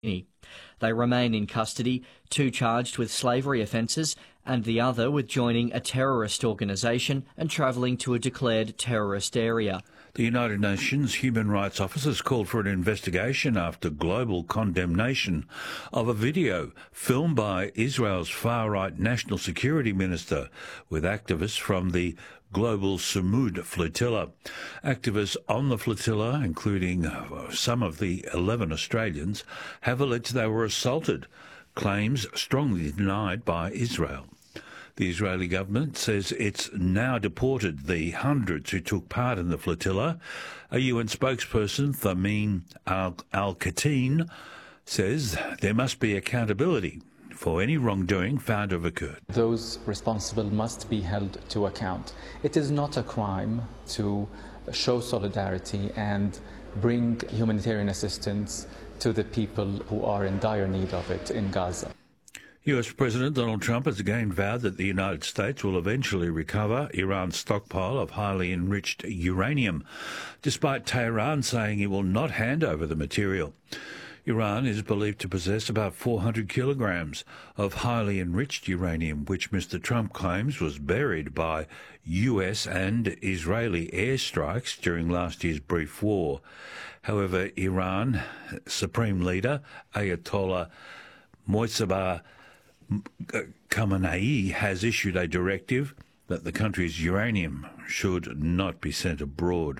They remain in custody, two charged with slavery offences and the other with joining a terrorist organisation and travelling to a declared terrorist area. The United Nations Human Rights Office has called for an investigation after global condemnation of a video filmed by Israel's far-right National Security Minister with activists from the Global Sumud flotilla. Activists on the flotilla, including some of the 11 Australians, have alleged they were assaulted, claims strongly denied by Israel. The Israeli government says it's now deported the hundreds who took part in the flotilla. A UN spokesperson, Thamin Al-Khateen, says there must be accountability for any wrongdoing found to have occurred. Those responsible must be held to account. It is not a crime to show solidarity and bring humanitarian assistance to the people who are in dire need of it in Gaza. US President Donald Trump has again vowed that the United States will eventually recover Iran's stockpile of highly enriched uranium, despite Tehran saying it will not hand over the material. Iran is believed to possess about 400 kilograms of highly enriched uranium, which Mr. Trump claims was buried by US and Israeli airstrikes during last year's brief war. However, Iran Supreme Leader Ayatollah Mojtaba Khamenei has issued a directive that the country's uranium should not be sent abroad.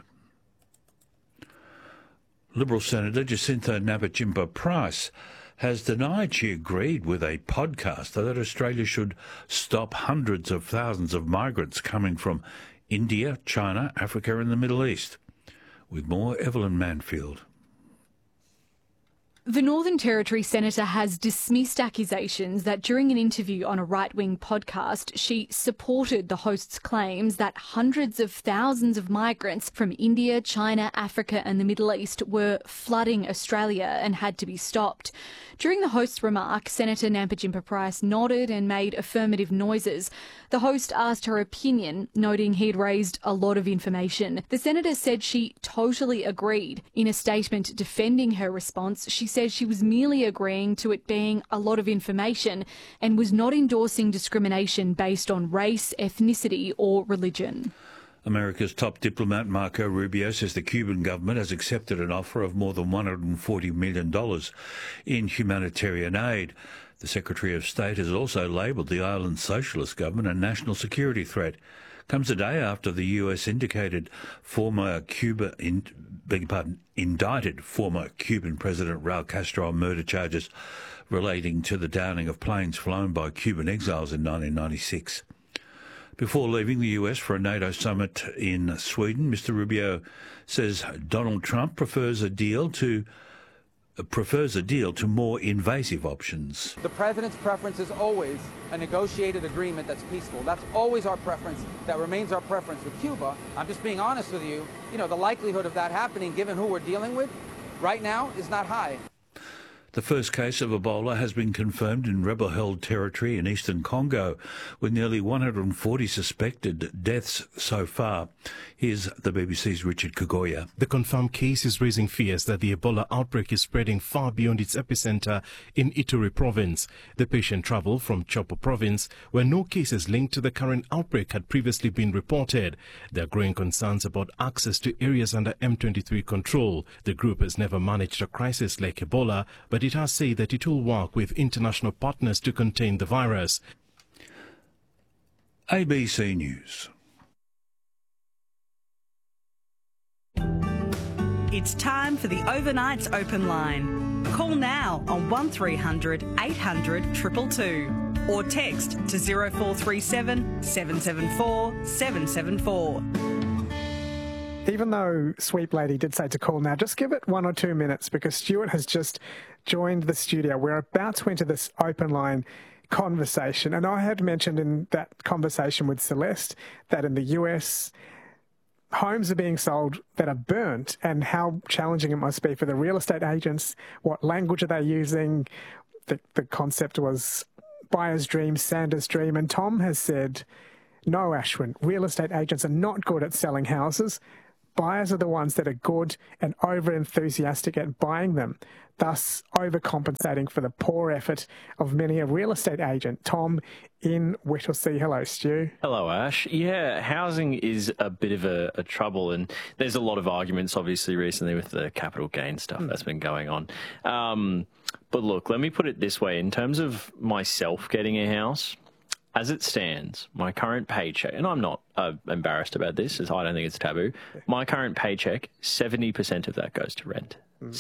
Liberal Senator Jacinta Nampijinpa-Price has denied she agreed with a podcaster that Australia should stop hundreds of thousands of migrants coming from India, China, Africa and the Middle East. With more, Evelyn Manfield. The Northern Territory Senator has dismissed accusations that during an interview on a right-wing podcast, she supported the host's claims that hundreds of thousands of migrants from India, China, Africa and the Middle East were flooding Australia and had to be stopped. During the host's remark, Senator Nampijinpa-Price nodded and made affirmative noises. The host asked her opinion, noting he'd raised a lot of information. The senator said she totally agreed. In a statement defending her response, she said she was merely agreeing to it being a lot of information and was not endorsing discrimination based on race, ethnicity or religion. America's top diplomat Marco Rubio says the Cuban government has accepted an offer of more than $140 million in humanitarian aid. The Secretary of State has also labelled the island's socialist government a national security threat. Comes a day after the US indicted indicted former Cuban President Raul Castro on murder charges relating to the downing of planes flown by Cuban exiles in 1996. Before leaving the US for a NATO summit in Sweden, Mr. Rubio says Donald Trump prefers a deal to more invasive options. The president's preference is always a negotiated agreement that's peaceful. That's always our preference. That remains our preference with Cuba. I'm just being honest with you. You know, the likelihood of that happening, given who we're dealing with right now, is not high. The first case of Ebola has been confirmed in rebel-held territory in eastern Congo, with nearly 140 suspected deaths so far. Here's the BBC's Richard Kagoya. The confirmed case is raising fears that the Ebola outbreak is spreading far beyond its epicenter in Ituri province. The patient travelled from Chopo province, where no cases linked to the current outbreak had previously been reported. There are growing concerns about access to areas under M23 control. The group has never managed a crisis like Ebola, but it has said that it will work with international partners to contain the virus. ABC News. It's time for the Overnights Open Line. Call now on 1300 800 222 or text to 0437 774 774. Even though Sweep Lady did say to call now, just give it 1 or 2 minutes because Stuart has just joined the studio. We're about to enter this open line conversation. And I had mentioned in that conversation with Celeste that in the US, homes are being sold that are burnt and how challenging it must be for the real estate agents. What language are they using? The concept was buyer's dream, Sanders' dream. And Tom has said, no, Ashwin, real estate agents are not good at selling houses. Buyers are the ones that are good and over-enthusiastic at buying them. thus overcompensating for the poor effort of many a real estate agent. Tom in Whittlesea. Hello, Stu. Hello, Ash. Yeah, housing is a bit of a trouble, and there's a lot of arguments, obviously, recently with the capital gain stuff that's been going on. But look, let me put it this way. In terms of myself getting a house, as it stands, my current paycheck, and I'm not embarrassed about this, as I don't think it's taboo, my current paycheck, 70% of that goes to rent.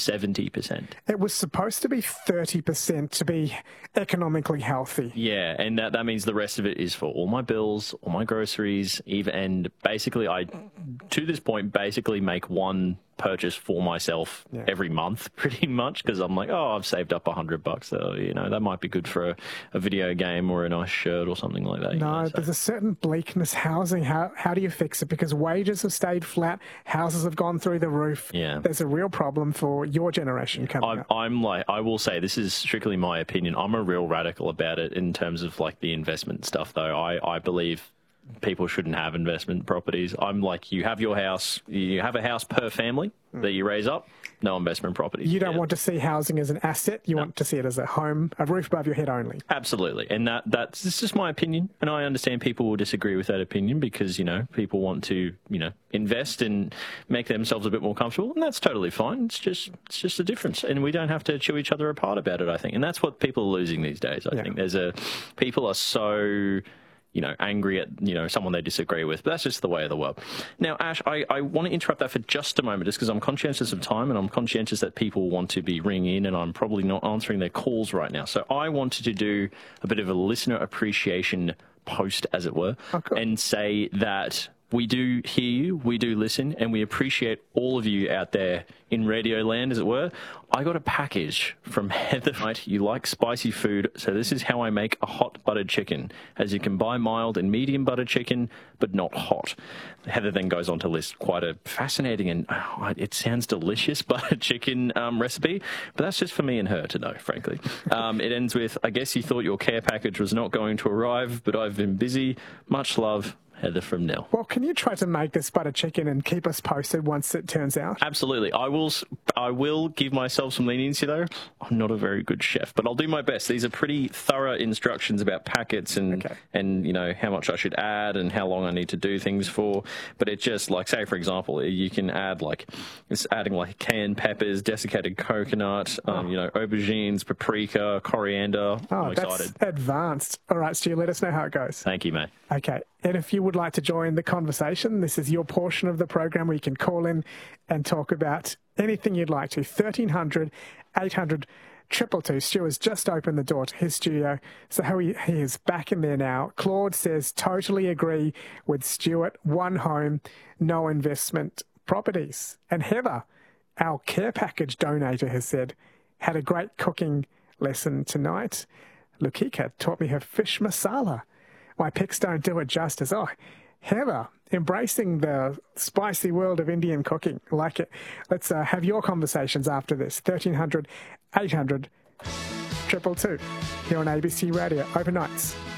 70%. It was supposed to be 30% to be economically healthy. Yeah, and that means the rest of it is for all my bills, all my groceries, even, and basically I, to this point, basically make one purchase for myself every month, pretty much, because I'm like, oh, I've saved up $100, so you know that might be good for a video game or a nice shirt or something like that. No, so there's a certain bleakness housing. How do you fix it? Because wages have stayed flat, houses have gone through the roof. Yeah, there's a real problem for your generation coming up. I will say, this is strictly my opinion. I'm a real radical about it in terms of like the investment stuff, though. I believe people shouldn't have investment properties. I'm like, you have your house, you have a house per family that you raise up, no investment properties. You don't want to see housing as an asset, you want to see it as a home, a roof above your head only. Absolutely. And that's just my opinion. And I understand people will disagree with that opinion because, you know, people want to, you know, invest and make themselves a bit more comfortable. And that's totally fine. It's just a difference. And we don't have to chew each other apart about it, I think. And that's what people are losing these days, I think. People are so, you know, angry at, you know, someone they disagree with. But that's just the way of the world. Now, Ash, I want to interrupt that for just a moment, just because I'm conscientious of time and I'm conscientious that people want to be ringing in and I'm probably not answering their calls right now. So I wanted to do a bit of a listener appreciation post, as it were, and say that we do hear you, we do listen, and we appreciate all of you out there in radio land, as it were. I got a package from Heather. You like spicy food, so this is how I make a hot buttered chicken, as you can buy mild and medium buttered chicken, but not hot. Heather then goes on to list quite a fascinating and it sounds delicious buttered chicken recipe, but that's just for me and her to know, frankly. It ends with, I guess you thought your care package was not going to arrive, but I've been busy. Much love, Heather from Nell. Well, can you try to make this butter chicken and keep us posted once it turns out? Absolutely. I will give myself some leniency, though. I'm not a very good chef, but I'll do my best. These are pretty thorough instructions about packets and you know, how much I should add and how long I need to do things for. But it's just like, say, for example, you can add like, it's adding like canned peppers, desiccated coconut, you know, aubergines, paprika, coriander. I'm excited. That's advanced. All right, Stu, let us know how it goes. Thank you, mate. Okay. And if you would like to join the conversation, this is your portion of the program where you can call in and talk about anything you'd like to. 1300 800 222. Stu has just opened the door to his studio, so he is back in there now. Claude says, totally agree with Stuart. One home, no investment properties. And Heather, our care package donator, has said, had a great cooking lesson tonight. Lukika taught me her fish masala. My pics don't do it justice. Oh, Heather, embracing the spicy world of Indian cooking. Like it. Let's have your conversations after this. 1300 800 222 here on ABC Radio. Overnights.